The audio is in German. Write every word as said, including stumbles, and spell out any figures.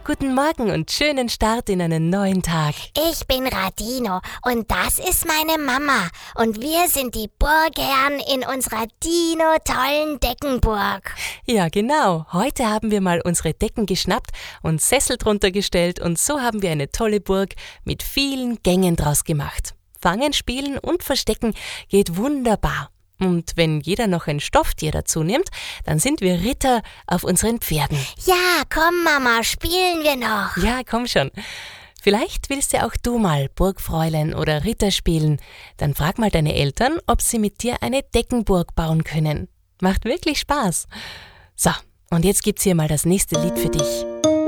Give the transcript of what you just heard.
guten Morgen und schönen Start in einen neuen Tag. Ich bin Radino und das ist meine Mama. Und wir sind die Burgherren in unserer Dino-tollen Deckenburg. Ja, genau. Heute haben wir mal unsere Decken geschnappt und Sessel drunter gestellt und so haben wir eine tolle Burg mit vielen Gängen draus gemacht. Fangen, spielen und verstecken geht wunderbar. Und wenn jeder noch ein Stofftier dazu nimmt, dann sind wir Ritter auf unseren Pferden. Ja, komm Mama, spielen wir noch. Ja, komm schon. Vielleicht willst ja auch du mal Burgfräulein oder Ritter spielen. Dann frag mal deine Eltern, ob sie mit dir eine Deckenburg bauen können. Macht wirklich Spaß. So, und jetzt gibt's hier mal das nächste Lied für dich.